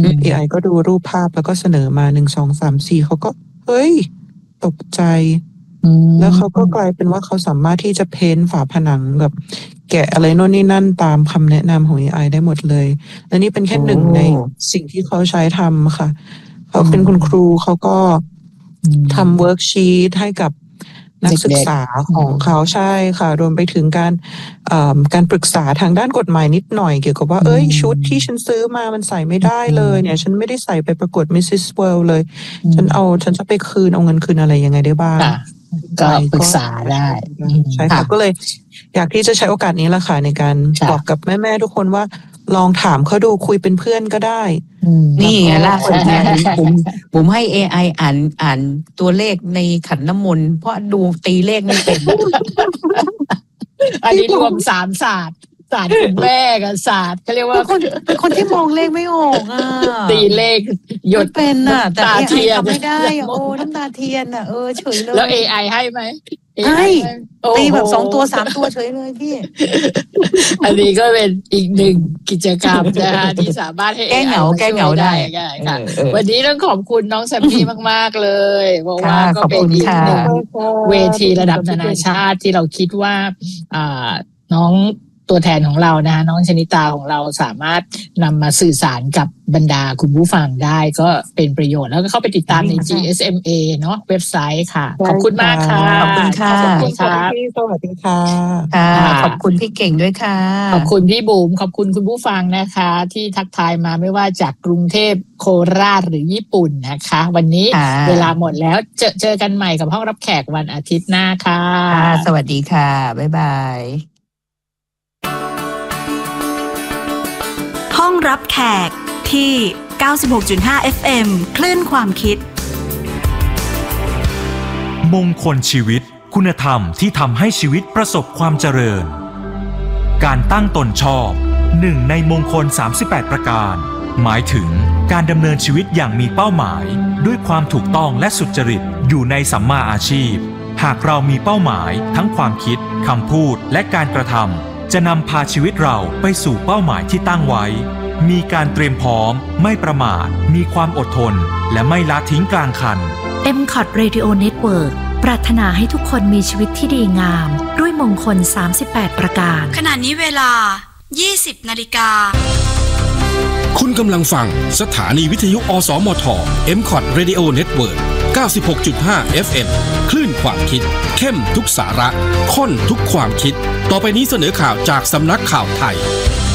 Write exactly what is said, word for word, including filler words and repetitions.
เอ ไอ ก็ดูรูปภาพแล้วก็เสนอมาหนึ่ง สอง สาม สี่เขาก็เฮ้ยตกใจแล้วเขาก็กลายเป็นว่าเขาสามารถที่จะเพ้นท์ฝาผนังแบบแกะอะไรโน่นนี่นั่นตามคำแนะนำของ เอ ไอ ได้หมดเลยและนี่เป็นแค่หนึ่งในสิ่งที่เขาใช้ทำค่ะเขาเป็นคุณครูเขาก็ทำเวิร์กชีทให้กับนักศึกษาของเขาใช่ค่ะรวมไปถึงการการปรึกษาทางด้านกฎหมายนิดหน่อยเกี่ยวกับว่าเอ้ยชุดที่ฉันซื้อมามันใส่ไม่ได้เลยเนี่ยฉันไม่ได้ใส่ไปประกวด Missus World เลยฉันเอาฉันจะไปคืนเอาเงินคืนอะไรยังไงได้บ้างก็ปรึกษาได้ใช่ค่ะก็เลยอยากที่จะใช้โอกาสนี้ละค่ะในการบอกกับแม่ๆทุกคนว่าลองถามเขาดูคุยเป็นเพื่อนก็ได้นี่ไงล่ะผมผมให้ เอ ไอ อ่านอ่านตัวเลขในขันน้ำมนต์เพราะดูตีเลขไม่เป็นอันนี้รวมสามศาสตร์ศาสตร์คุณแม่กับศาสตร์เขาเรียกว่าคนคนที่มองเลขไม่ออกอ่ะตีเลขหยดเป็นอ่ะแต่ เอ ไอ ทำไม่ได้โอ้น้ำตาเทียนอ่ะเออเฉยเลยแล้ว เอ ไอ ให้ไหมให้ตีแบบสองตัวสามตัวเฉยเลยพี่อันนี้ก็เป็นอีกหนึ่งกิจกรรมนะคะที่สามารถให้แก้เหงาแก้เหงาได้ค่ะวันนี้ต้องขอบคุณน้องแซมมี่มากๆเลยเพราะว่าก็เป็นอีกหนึ่งเวทีระดับนานาชาติที่เราคิดว่าน้องตัวแทนของเรานะคะน้องชนิตาของเราสามารถนำมาสื่อสารกับบรรดาคุณผู้ฟังได้ก็เป็นประโยชน์แล้วก็เข้าไปติดตามใน จี เอส เอ็ม เอ เนาะเว็บไซต์ค่ะขอบคุณมากค่ะขอบคุณค่ะขอบคุณค่ะสวัสดีค่ะขอบคุณพี่เก่งด้วยค่ะขอบคุณพี่บุ๋มขอบคุณคุณผู้ฟังนะคะที่ทักทายมาไม่ว่าจากกรุงเทพโคราชหรือญี่ปุ่นนะคะวันนี้เวลาหมดแล้วเจอเจอกันใหม่กับห้องรับแขกวันอาทิตย์หน้าค่ะสวัสดีค่ะบ๊ายบายห้องรับแขกที่ เก้าสิบหกจุดห้า เอฟ เอ็ม คลื่นความคิดมงคลชีวิตคุณธรรมที่ทำให้ชีวิตประสบความเจริญการตั้งตนชอบหนึ่งในมงคลสามสิบแปดประการหมายถึงการดำเนินชีวิตอย่างมีเป้าหมายด้วยความถูกต้องและสุจริตอยู่ในสัมมาอาชีพหากเรามีเป้าหมายทั้งความคิดคำพูดและการกระทำจะนำพาชีวิตเราไปสู่เป้าหมายที่ตั้งไว้มีการเตรียมพร้อมไม่ประมาทมีความอดทนและไม่ละทิ้งกลางคันเอ็ม คอท Radio Network ปรารถนาให้ทุกคนมีชีวิตที่ดีงามด้วยมงคลสามสิบแปดประการขณะนี้เวลา ยี่สิบนาฬิกาคุณกำลังฟังสถานีวิทยุอสมท เอ็ม คอท Radio Network เก้าสิบหกจุดห้า เอฟ เอ็ม คลื่นความคิดเข้มทุกสาระข้นทุกความคิดต่อไปนี้เสนอข่าวจากสำนักข่าวไทย